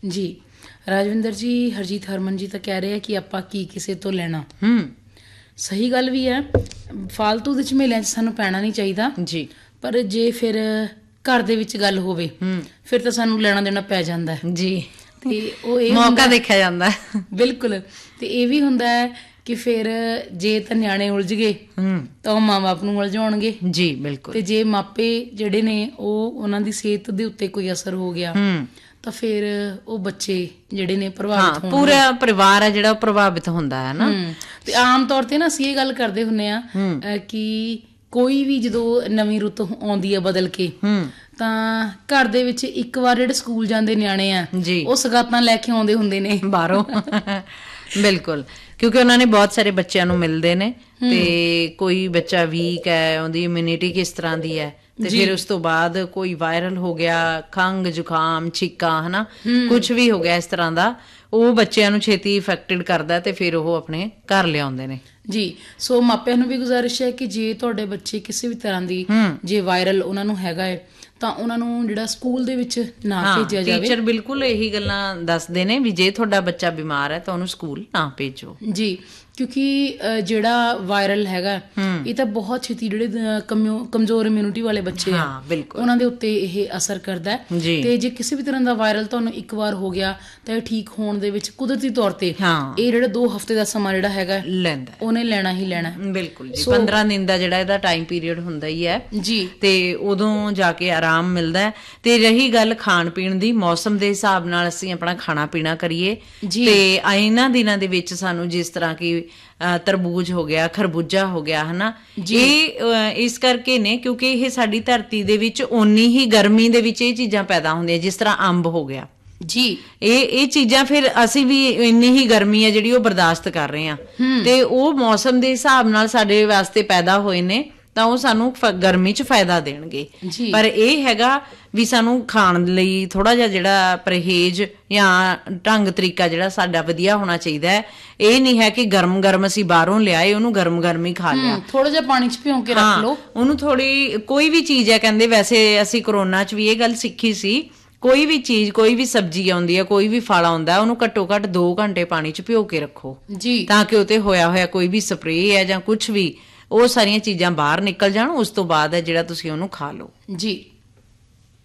ਜੀ ਰਾਜਵਿੰਦਰ ਜੀ, ਹਰਜੀਤ ਹਰਮਨ ਜੀ ਤਾਂ ਕਹਿ ਰਹੇ ਆ ਕਿ ਆਪਾਂ ਕੀ ਕਿਸੇ ਤੋਂ ਲੈਣਾ। ਸਹੀ ਗੱਲ ਵੀ ਹੈ, ਫਾਲਤੂ ਦੇ ਝਮੇਲਿਆਂ 'ਚ ਸਾਨੂੰ ਪੈਣਾ ਨਹੀਂ ਚਾਹੀਦਾ ਜੀ। ਪਰ ਜੇ ਫਿਰ ਘਰ ਦੇ ਵਿੱਚ ਗੱਲ ਹੋਵੇ ਫਿਰ ਤਾਂ ਸਾਨੂੰ ਲੈਣਾ ਦੇਣਾ ਪੈ ਜਾਂਦਾ ਜੀ। ਤੇ ਉਹ ਇਹ ਮੌਕਾ ਦੇਖਿਆ ਜਾਂਦਾ। ਬਿਲਕੁਲ। ਤੇ ਇਹ ਵੀ ਹੁੰਦਾ ਹੈ ਕਿ ਫਿਰ ਜੇ ਤਾਂ ਨਿਆਣੇ ਉਲਝ ਗਏ ਤਾਂ ਉਹ ਮਾਂ ਬਾਪ ਨੂੰ ਉਲਝਾਉਣਗੇ। ਜੀ ਬਿਲਕੁਲ। ਤੇ ਜੇ ਮਾਪੇ ਜਿਹੜੇ ਨੇ ਉਹਨਾਂ ਦੀ ਸਿਹਤ ਦੇ ਉੱਤੇ ਕੋਈ ਅਸਰ ਹੋ ਗਿਆ ਤਾਂ ਫਿਰ ਉਹ ਬੱਚੇ ਜਿਹੜੇ ਨੇ ਪ੍ਰਭਾਵਿਤ ਹੋਣਗੇ। ਪੂਰਾ ਪਰਿਵਾਰ ਹੈ ਜਿਹੜਾ ਉਹ ਪ੍ਰਭਾਵਿਤ ਹੁੰਦਾ ਹੈ ਨਾ। ਤੇ ਆਮ ਤੌਰ ਤੇ ਨਾ ਅਸੀਂ ਇਹ ਗੱਲ ਕਰਦੇ ਹੁੰਦੇ ਆ ਕਿ ਕੋਈ ਵੀ ਜਦੋਂ ਨਵੀਂ ਰੁੱਤ ਆਉਂਦੀ ਹੈ ਬਦਲ ਕੇ ਤਾਂ ਘਰ ਦੇ ਵਿੱਚ ਇੱਕ ਵਾਰ ਜਿਹੜੇ ਸਕੂਲ ਜਾਂਦੇ ਨਿਆਣੇ ਆ ਉਹ ਸਗਾਤਾਂ ਲੈ ਕੇ ਆਉਂਦੇ ਹੁੰਦੇ ਨੇ ਬਾਹਰੋਂ। ਬਿਲਕੁਲ, ਕਿਉਂਕਿ ਉਹਨਾਂ ਨੇ ਬਹੁਤ ਸਾਰੇ ਬੱਚਿਆਂ ਨੂੰ ਮਿਲਦੇ ਨੇ ਤੇ ਕੋਈ ਬੱਚਾ ਵੀਕ ਹੈ, ਉਹਦੀ ਇਮਿਊਨਿਟੀ ਕਿਸ ਤਰ੍ਹਾਂ ਦੀ ਹੈ, ਤੇ ਫਿਰ ਉਸ ਤੋਂ ਬਾਅਦ ਕੋਈ ਵਾਇਰਲ ਹੋ ਗਿਆ, ਖੰਘ ਜ਼ੁਕਾਮ ਛਿੱਕਾਂ ਹਨਾ, ਕੁਛ ਵੀ ਹੋ ਗਿਆ ਇਸ ਤਰ੍ਹਾਂ ਦਾ, ਉਹ ਬੱਚਿਆਂ ਨੂੰ ਛੇਤੀ ਇਫੈਕਟਡ ਕਰਦਾ ਤੇ ਫਿਰ ਉਹ ਆਪਣੇ ਘਰ ਲਿਆਉਂਦੇ ਨੇ। ਜੀ। ਸੋ ਮਾਪਿਆਂ ਨੂੰ ਵੀ ਗੁਜ਼ਾਰਿਸ਼ ਹੈ ਕਿ ਜੇ ਤੁਹਾਡੇ ਬੱਚੇ ਕਿਸੇ ਵੀ ਤਰ੍ਹਾਂ ਦੀ ਜੇ ਵਾਇਰਲ ਉਹਨਾਂ ਨੂੰ ਹੈਗਾ ਹੈ ਤਾਂ ਉਹਨਾਂ ਨੂੰ ਜਿਹੜਾ ਸਕੂਲ ਦੇ ਵਿੱਚ ਨਾ ਭੇਜਿਆ ਜਾਵੇ। ਟੀਚਰ ਬਿਲਕੁਲ ਇਹੀ ਗੱਲਾਂ ਦੱਸਦੇ ਨੇ ਵੀ ਜੇ ਤੁਹਾਡਾ ਬੱਚਾ ਬਿਮਾਰ ਹੈ ਤਾਂ ਉਹਨੂੰ ਸਕੂਲ ਨਾ ਭੇਜੋ। ਜੀ। ਕਿਉਂਕਿ ਜਿਹੜਾ ਵਾਇਰਲ ਹੈਗਾ ਇਹ ਤਾਂ ਬਹੁਤ ਛੇਤੀ ਜਿਹੜੇ ਕਮਜ਼ੋਰ ਇਮਿਊਨਿਟੀ ਵਾਲੇ ਬੱਚੇ ਆ ਉਹਨਾਂ ਦੇ ਉੱਤੇ ਇਹ ਅਸਰ ਕਰਦਾ ਹੈ। ਤੇ ਜੇ ਕਿਸੇ ਵੀ ਤਰ੍ਹਾਂ ਦਾ ਵਾਇਰਲ ਤੁਹਾਨੂੰ ਇੱਕ ਵਾਰ ਹੋ ਗਿਆ ਤਾਂ ਇਹ ਠੀਕ ਹੋਣ ਦੇ ਵਿੱਚ ਕੁਦਰਤੀ ਤੌਰ ਤੇ ਇਹ ਜਿਹੜਾ 2 ਹਫ਼ਤੇ ਦਾ ਸਮਾਂ ਜਿਹੜਾ ਹੈਗਾ ਲੈਂਦਾ, ਉਹਨੇ ਲੈਣਾ ਹੀ ਲੈਣਾ। ਬਿਲਕੁਲ ਜੀ। 15 ਦਿਨ ਦਾ ਜਿਹੜਾ ਇਹਦਾ ਟਾਈਮ ਪੀਰੀਅਡ ਹੁੰਦਾ ਹੀ ਹੈ ਜੀ, ਤੇ ਉਦੋਂ ਜਾ ਕੇ ਆਰਾਮ ਮਿਲਦਾ। ਤੇ ਰਹੀ ਗੱਲ ਖਾਣ ਪੀਣ ਦੀ, ਮੌਸਮ ਦੇ ਹਿਸਾਬ ਨਾਲ ਅਸੀਂ ਆਪਣਾ ਖਾਣਾ ਪੀਣਾ ਕਰੀਏ ਤੇ ਇਹਨਾਂ ਦਿਨਾਂ ਦੇ ਵਿੱਚ ਸਾਨੂੰ ਜਿਸ ਤਰ੍ਹਾਂ ਕਿ ਤਰਬੂਜ ਹੋ ਗਿਆ, ਖਰਬੂਜਾ ਹੋ ਗਿਆ ਹਨਾ, ਇਹ ਇਸ ਕਰਕੇ ਨੇ ਕਿਉਂਕਿ ਇਹ ਸਾਡੀ ਧਰਤੀ ਦੇ ਵਿੱਚ ਓਨੀ ਹੀ ਗਰਮੀ ਦੇ ਵਿੱਚ ਇਹ ਚੀਜ਼ਾਂ ਪੈਦਾ ਹੁੰਦੀਆਂ। ਜਿਸ ਤਰ੍ਹਾਂ ਅੰਬ ਹੋ ਗਿਆ ਜੀ, ਇਹ ਚੀਜ਼ਾਂ ਫਿਰ ਅਸੀਂ ਵੀ ਇੰਨੀ ਹੀ ਗਰਮੀ ਹੈ ਜਿਹੜੀ ਉਹ ਬਰਦਾਸ਼ਤ ਕਰ ਰਹੇ ਹਾਂ ਤੇ ਉਹ ਮੌਸਮ ਦੇ ਹਿਸਾਬ ਨਾਲ ਸਾਡੇ ਵਾਸਤੇ ਪੈਦਾ ਹੋਏ ਨੇ ਤਾਂ ਉਹ ਸਾਨੂੰ ਗਰਮੀ 'ਚ ਫਾਇਦਾ ਦੇਣਗੇ। ਪਰ ਇਹ ਹੈਗਾ ਵੀ ਸਾਨੂੰ ਖਾਣ ਲਈ ਥੋੜਾ ਜਿਹਾ ਜਿਹੜਾ ਪਰਹੇਜ਼ ਜਾਂ ਢੰਗ ਤਰੀਕਾ ਜਿਹੜਾ ਸਾਡਾ ਵਧੀਆ ਹੋਣਾ ਚਾਹੀਦਾ ਹੈ। ਇਹ ਨਹੀਂ ਹੈ ਕਿ ਗਰਮ ਅਸੀਂ ਬਾਹਰੋਂ ਲਿਆਏ ਉਹਨੂੰ ਗਰਮ ਹੀ ਖਾ ਲਿਆ। ਥੋੜਾ ਜਿਹਾ ਪਾਣੀ 'ਚ ਭਿਉਂ ਕੇ ਰੱਖ ਲਓ ਉਹਨੂੰ। ਥੋੜੀ ਕੋਈ ਵੀ ਚੀਜ਼ ਹੈ, ਕਹਿੰਦੇ ਵੈਸੇ ਅਸੀਂ ਕਰੋਨਾ 'ਚ ਵੀ ਇਹ ਗੱਲ ਸਿੱਖੀ ਸੀ, ਕੋਈ ਵੀ ਚੀਜ਼, ਕੋਈ ਵੀ ਸਬਜ਼ੀ ਆਉਂਦੀ ਹੈ, ਕੋਈ ਵੀ ਫਲ ਆਉਂਦਾ, ਉਹਨੂੰ ਘੱਟੋ ਘੱਟ 2 ਘੰਟੇ ਪਾਣੀ 'ਚ ਭਿਓ ਕੇ ਰੱਖੋ ਜੀ, ਤਾਂ ਕਿ ਉਹ ਤੇ ਹੋਇਆ ਕੋਈ ਵੀ ਸਪਰੇਅ ਹੈ ਜਾਂ ਕੁਛ ਵੀ, ਉਹ ਸਾਰੀਆਂ ਚੀਜ਼ਾਂ ਬਾਹਰ ਨਿਕਲ ਜਾਣ। ਉਸ ਤੋਂ ਬਾਅਦ ਹੈ ਜਿਹੜਾ ਤੁਸੀਂ ਉਹਨੂੰ ਖਾ ਲਓ ਜੀ।